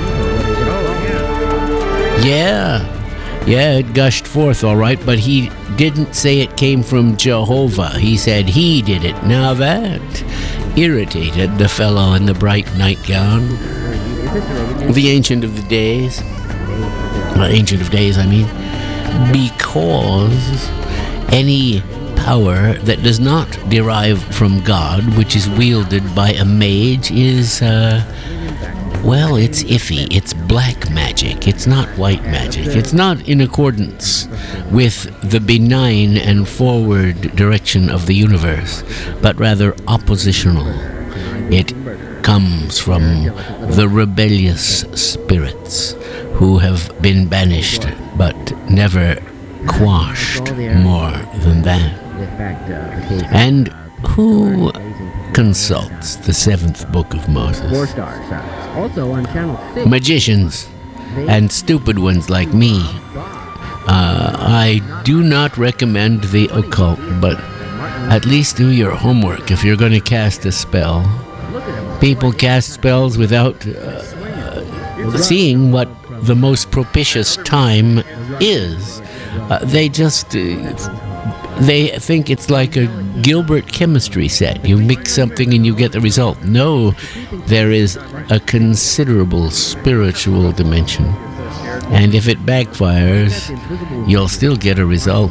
Yeah, yeah, it gushed forth all right, but he didn't say it came from Jehovah. He said he did it. Now that irritated the fellow in the bright nightgown. The Ancient of the Days, uh, Ancient of Days, I mean, because any power that does not derive from God, which is wielded by a mage, is, uh, well, it's iffy. It's black magic. It's not white magic. It's not in accordance with the benign and forward direction of the universe, but rather oppositional. It comes from the rebellious spirits who have been banished but never quashed more than that. And who consults the seventh book of Four Moses? stars. Uh, also on channel six. Magicians and stupid ones like me. Uh, I do not recommend the occult, but at least do your homework if you're going to cast a spell. People cast spells without uh, seeing what the most propitious time is. Uh, they just uh, they think it's like a Gilbert chemistry set. You mix something and you get the result. No, there is a considerable spiritual dimension. And if it backfires, you'll still get a result.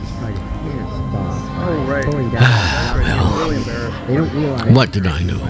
Well, what did I know?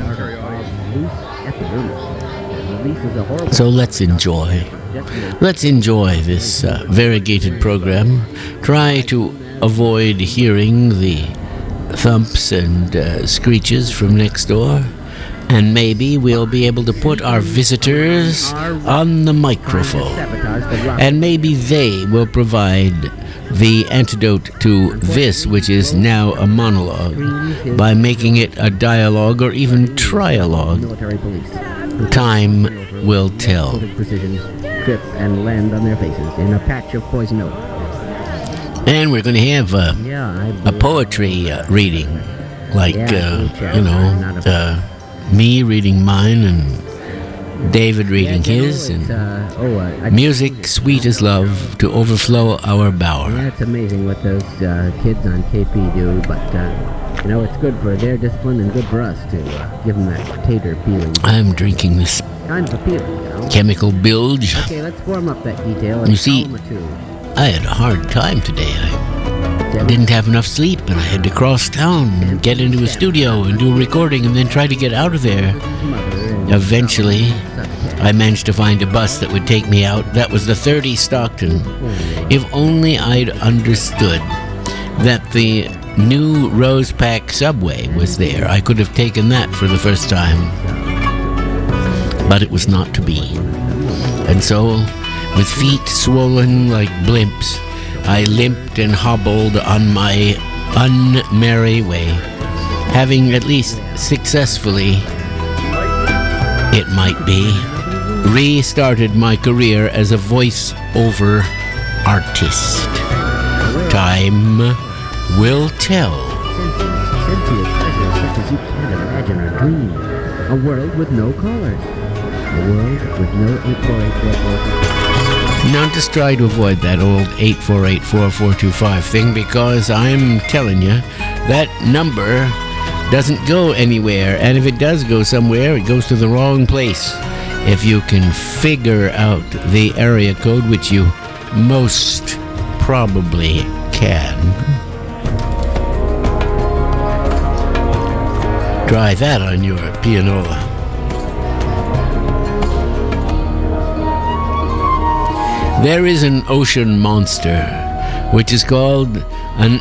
So let's enjoy. Let's enjoy this uh, variegated program. Try to avoid hearing the thumps and uh, screeches from next door. And maybe we'll be able to put our visitors on the microphone. And maybe they will provide the antidote to this, which is now a monologue, by making it a dialogue or even trialogue. Time will tell. Trip and land on their faces in a patch of poison oak. And we're going to have uh, a poetry uh, reading, like, uh, you know, uh, me reading mine and David reading his, and music sweet as love to overflow our bower. Yeah, it's amazing what those uh, kids on K P do, but, uh, you know, it's good for their discipline and good for us to uh, give them that tater peeling. I'm drinking this kind of appealing, you know? Chemical bilge. Okay, let's form up that detail. You see, I had a hard time today. I didn't have enough sleep, and I had to cross town and get into a studio and do a recording and then try to get out of there. Eventually, I managed to find a bus that would take me out. That was the thirty Stockton. If only I'd understood that the new Rose Pack subway was there, I could have taken that for the first time. But it was not to be. And so, with feet swollen like blimps, I limped and hobbled on my unmerry way, having at least successfully, it might be, restarted my career as a voice-over artist. Time will tell. Such as you can't imagine or dream. A world with no callers. A world with no eight four eight four four. Now just try to avoid that old eight four eight four four two five thing, because I'm telling you, that number doesn't go anywhere, and if it does go somewhere, it goes to the wrong place. If you can figure out the area code, which you most probably can, try that on your pianola. There is an ocean monster, which is called an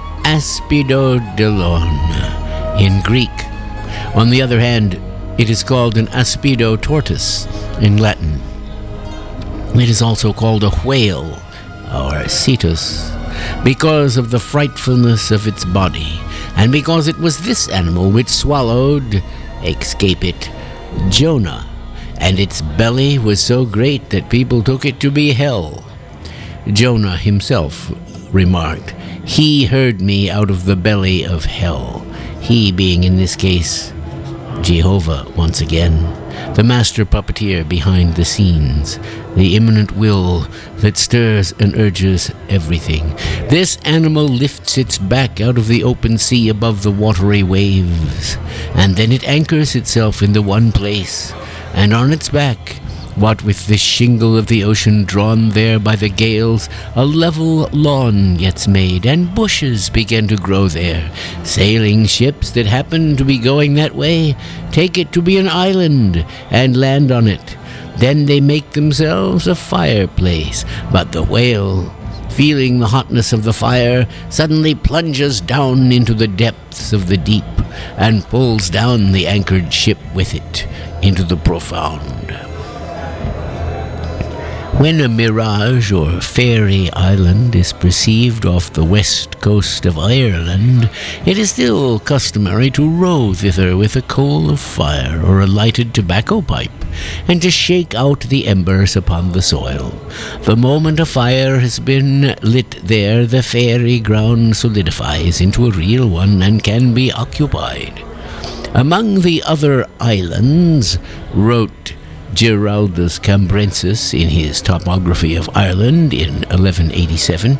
aspidodilon in Greek. On the other hand, it is called an aspidotortus in Latin. It is also called a whale, or cetus, because of the frightfulness of its body, and because it was this animal which swallowed, escape it, Jonah, and its belly was so great that people took it to be hell. Jonah himself remarked, "He heard me out of the belly of hell," he being in this case Jehovah once again, the master puppeteer behind the scenes, the immanent will that stirs and urges everything. This animal lifts its back out of the open sea above the watery waves, and then it anchors itself in the one place, and on its back, what with the shingle of the ocean drawn there by the gales, a level lawn gets made, and bushes begin to grow there. Sailing ships that happen to be going that way take it to be an island and land on it. Then they make themselves a fireplace, but the whale, feeling the hotness of the fire, suddenly plunges down into the depths of the deep and pulls down the anchored ship with it into the profound. When a mirage or fairy island is perceived off the west coast of Ireland, it is still customary to row thither with a coal of fire or a lighted tobacco pipe, and to shake out the embers upon the soil. The moment a fire has been lit there, the fairy ground solidifies into a real one and can be occupied. Among the other islands, wrote Giraldus Cambrensis in his Topography of Ireland in eleven eighty-seven,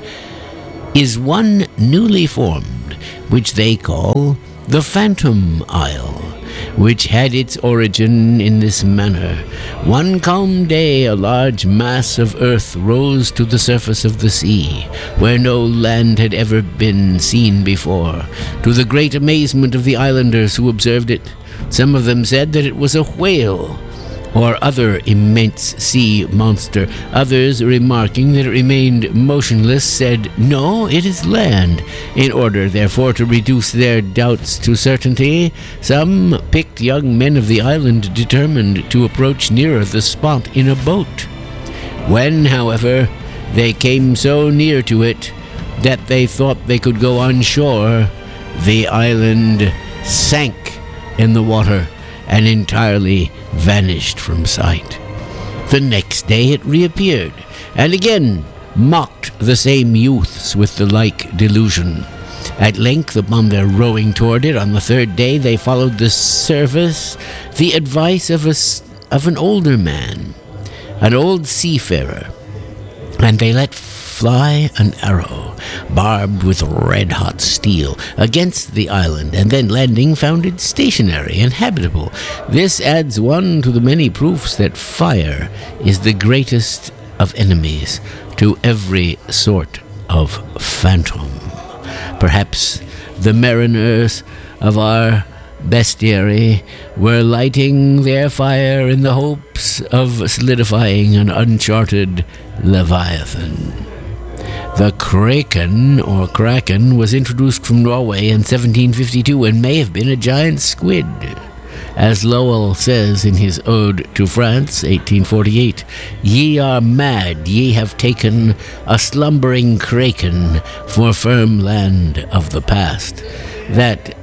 is one newly formed, which they call the Phantom Isle, which had its origin in this manner. One calm day a large mass of earth rose to the surface of the sea, where no land had ever been seen before, to the great amazement of the islanders who observed it. Some of them said that it was a whale, or other immense sea monster. Others, remarking that it remained motionless, said, "No, it is land." In order, therefore, to reduce their doubts to certainty, some picked young men of the island determined to approach nearer the spot in a boat. When, however, they came so near to it that they thought they could go on shore, the island sank in the water and entirely vanished from sight. The next day it reappeared, and again mocked the same youths with the like delusion. At length, upon their rowing toward it on the third day, they followed the service, the advice of, a, of an older man, an old seafarer, and they let fly an arrow, barbed with red-hot steel, against the island, and then landing found it stationary and habitable. This adds one to the many proofs that fire is the greatest of enemies to every sort of phantom. Perhaps the mariners of our bestiary were lighting their fire in the hopes of solidifying an uncharted Leviathan. The kraken, or kraken, was introduced from Norway in seventeen fifty-two and may have been a giant squid. As Lowell says in his Ode to France, eighteen forty-eight, "Ye are mad, ye have taken a slumbering kraken for firm land of the past." That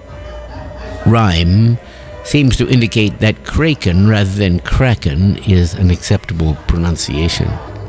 rhyme seems to indicate that kraken rather than kraken is an acceptable pronunciation.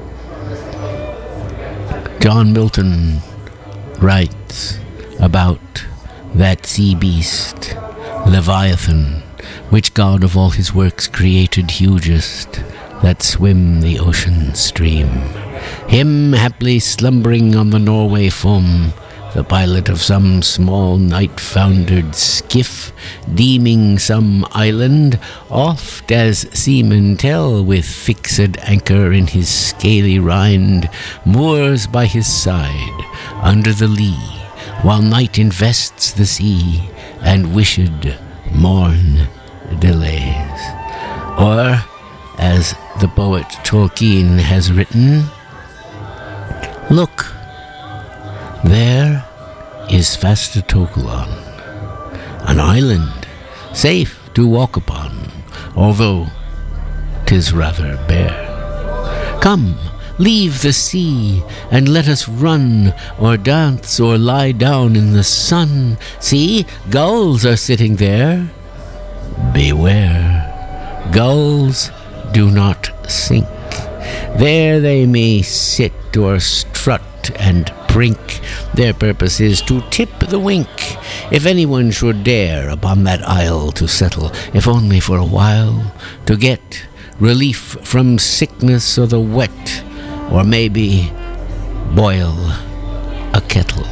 John Milton writes about that sea beast, Leviathan, which God of all his works created hugest, that swim the ocean stream. Him haply slumbering on the Norway foam, the pilot of some small night-foundered skiff, deeming some island, oft as seamen tell, with fixed anchor in his scaly rind, moors by his side, under the lee, while night invests the sea, and wished morn delays. Or, as the poet Tolkien has written, "Look, there is Fastatokulon, an island safe to walk upon, although 'tis rather bare. Come, leave the sea, and let us run, or dance, or lie down in the sun. See, gulls are sitting there. Beware, gulls do not sink. There they may sit or strut and prink. Their purpose is to tip the wink. If anyone should dare upon that isle to settle, if only for a while, to get relief from sickness or the wet, or maybe boil a kettle.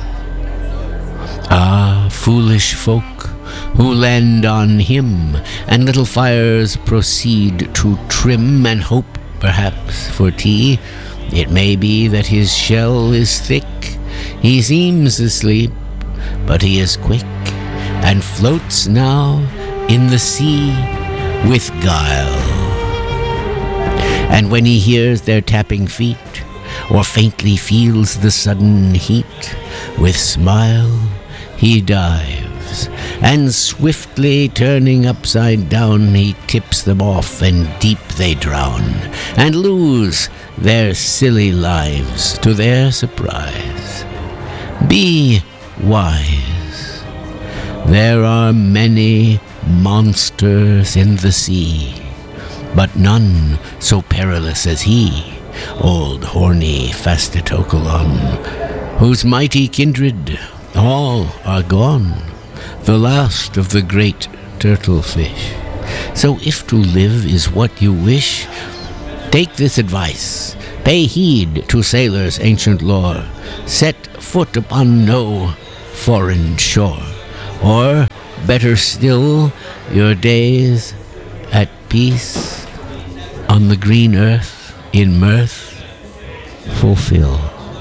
Ah, foolish folk, who land on him, and little fires proceed to trim, and hope perhaps for tea. It may be that his shell is thick, he seems asleep, but he is quick, and floats now in the sea with guile. And when he hears their tapping feet, or faintly feels the sudden heat, with smile he dives, and swiftly turning upside down, he tips them off, and deep they drown, and lose their silly lives to their surprise. Be wise. There are many monsters in the sea, but none so perilous as he, old horny Fastatokalon, whose mighty kindred all are gone, the last of the great turtle fish. So if to live is what you wish, take this advice, pay heed to sailors' ancient lore, set foot upon no foreign shore, or, better still, your days at peace on the green earth in mirth fulfill.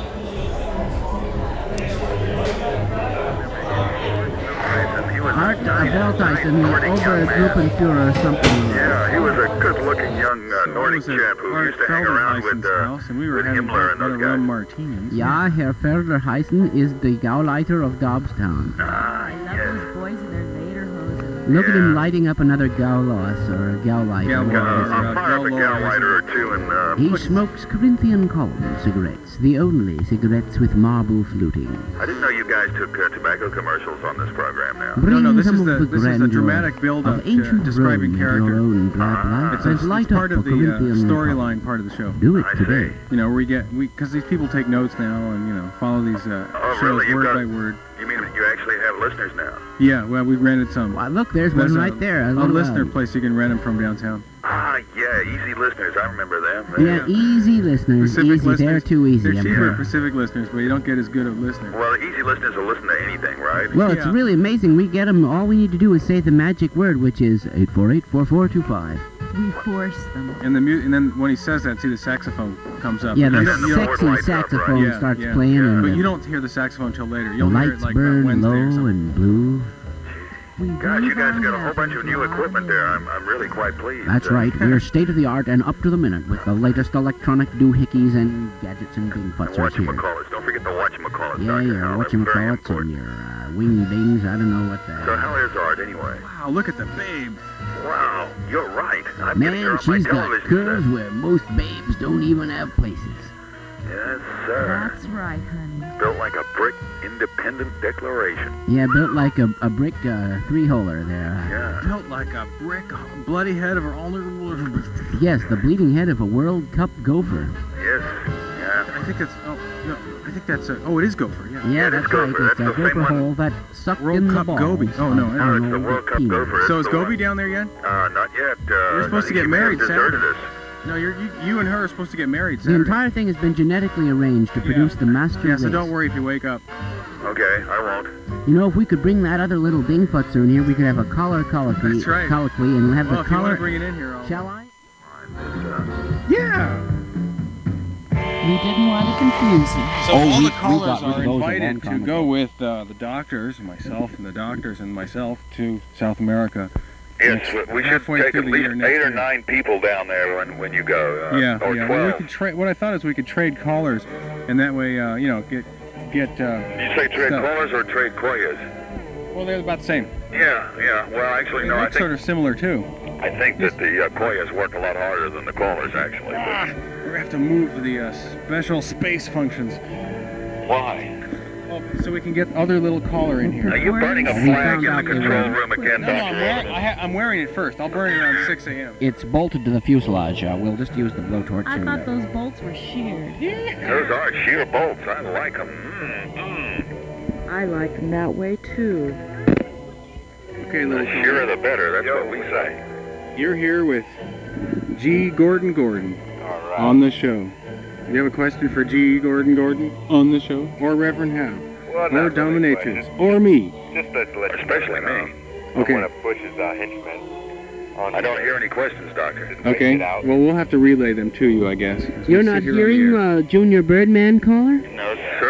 Art Veltyson, Obergruppenführer or something. Yeah, he was a good-looking young uh, Nordic chap who used to hang around with, uh, and we were with having Himmler and a those rum guys. martinis. Ja, Herr Felderheisen is the Gauleiter of Dobstown. Ah, I love yes. those boys in their lederhosen. Look at him Yeah. lighting up another Gaulos or a Gauleiter. Yeah, Uh, well, I'll fire up a gal lighter or two and, uh, He smokes Corinthian column cigarettes, the only cigarettes with marble fluting. I didn't know you guys took uh, tobacco commercials on this program now. Bring No, no, this some is of the, the this is the grandeur dramatic build-up of to ancient describing Rome character. in your own drab Ah. life It's, a, and it's light part up of a the uh, Corinthian storyline part of the show. Do it I today. see. You know, we get we because these people take notes now and you know follow these uh, Oh, shows really? You've word got- by word. You mean you actually have listeners now? Yeah, well, we rented some. Why, look, there's There's one a- right there. A little, listener um, place you can rent them from downtown. Ah, yeah, easy listeners. I remember them. Yeah, easy listeners. Pacific easy. They're listeners. too easy. They're I'm cheaper sure. Pacific listeners, but you don't get as good of listeners. Well, easy listeners will listen to anything, right? Well, it's Yeah. really amazing. We get them. All we need to do is say the magic word, which is eight four eight, four four two five. We force them. And the mu- and then when he says that, see the saxophone comes up. Yeah, You the don't- you don't- board sexy lights up, right? saxophone Yeah, starts yeah. playing, and But the, you don't hear the saxophone until later. the You'll hear it lights like about burn Wednesday low or something. and blue. We Gosh, you breathe guys on got a them whole bunch of new and equipment draw there. them I'm, I'm really quite pleased. That's Uh, right. We're state of the art and up to the minute with the latest electronic doohickeys and gadgets and And bingfutzers here. whatchamacallits. Don't forget the whatchamacallits, Yeah, Doctor your Howell. That's very whatchamacallits and important. your uh, wing bings. I don't know what that So how is Art anyway? Wow, look at the babe. Wow, you're right. I'm getting her Man, on my she's got television curves set. where most babes don't even have places. Yes, sir. That's right, honey. Built like a brick independent declaration. Yeah, built like a, a brick uh, three-holer there. Yeah. Built like a brick, bloody head of her honorable. Yes, the bleeding head of a World Cup gopher. Yes. Yeah. I think it's. Oh, no, I think that's a. Oh, it is gopher. Yeah. Yeah, it is that's gopher. right. That's It's a the same gopher one. hole that sucked World in Cup the balls. goby. Oh, no, of no, it's the Arnold World Cup Penis. gopher. So It's is the Gobi one- down there yet? Uh, not yet. Uh, You're supposed to he get may have married deserted Saturday. us. No, you're, you, you and her are supposed to get married The Saturday. entire thing has been genetically arranged to Yeah. produce the master Yeah, so race. don't worry if you wake up. Okay, I won't. You know, if we could bring that other little dingfutzer in here, we could have a collar colloquy, That's right. colloquy and have Well, the if you want collar. to bring it in here, I'll... Shall I? Yeah! We didn't want to confuse you. So Oh, all we- the we callers got rid are of those a long invited to time go ago. with uh, the doctors, myself and the doctors and myself, to South America. Yes, Next- we- we should halfway take through at the least year eight next or year. nine people down there when, when you go. Uh, Yeah, or yeah. twelve. Well, we could trade. What I thought is we could trade callers, and that way, uh, you know, get get. Uh, you say trade stuff. callers or trade koyas? Well, they're about the same. Yeah, yeah. Well, actually, They no. I look think sort of similar too. I think that the uh, koyas work a lot harder than the callers, actually. Ah, we have to move the uh, special space functions. But why? Oh, so we can get other little caller in here. Are you burning a We flag found in the out they control were- room again, No, no, I'm, Doctor wear- Evans? I ha- I'm wearing it first. I'll burn it around six a.m. It's bolted to the fuselage. Uh, we'll just use the blowtorch. I and, thought uh, those bolts were sheared. Those are sheer bolts. I like them. Mm, mm. I like them that way, too. Okay, The little sheerer caller. the better. That's what we say. You're here with G. Gordon Gordon All right. on the show. Do you have a question for G. Gordon Gordon on the show? Or Reverend Howe? Well, Or not really Dominatrix? questions. Or me? Just to let you Especially know, me. I'm Okay. one of Bush's uh, henchmen. On I don't the- hear any questions, Doctor. Just wait Okay. it out. Well, we'll have to relay them to you, I guess. You're Let's not sit here on hearing the air. uh, Junior Birdman caller? No, sir. I'm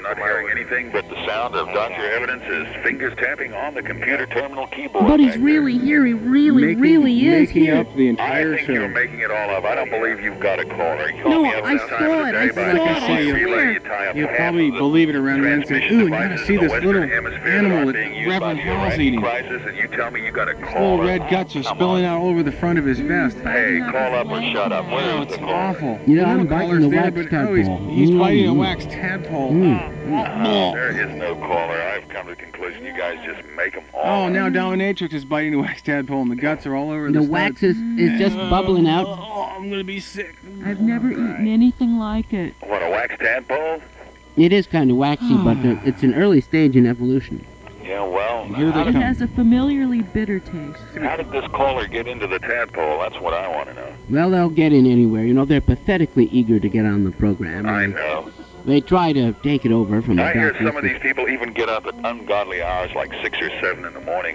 not hearing anything but the sound of Doctor Evidence's fingers tapping on the computer terminal keyboard. But he's back really here. He really, Making- really is making here. up the entire I think show. you're making it all up. I don't believe you've got a caller. You No, call me I every saw time of it. the I day by saw the it. I phone, swear. relay, you tie up You'll half probably of the believe it around there and say, transmission ooh, you gotta devices see in the this Western little Hemisphere animal are that being used by Reverend the Hall's Iraqi eating. crisis, and you tell me you got a Little caller. red guts are Come spilling on. out all over the front of his vest. Hey, call up or shut up. Oh, Where's it's the caller? awful. You know, I'm Little biting collar's the there, wax but, oh, tadpole. he's, he's Mm. biting a wax tadpole. Mm. Oh, there is no caller. I've come to the conclusion you guys just make them all. Oh, now Dominatrix is biting the wax tadpole and the guts are all over the The studs. wax is, is just bubbling out. Oh, I'm gonna be sick. I've never eaten anything like it. What, a wax tadpole? It is kind of waxy, but uh, it's an early stage in evolution. Yeah, well, Here they It come. has a familiarly bitter taste. how did this caller get into the tadpole? That's what I want to know. Well, they'll get in anywhere. You know, they're pathetically eager to get on the program. I and know. They try to take it over from the I hear doctors. some of these people even get up at ungodly hours like six or seven in the morning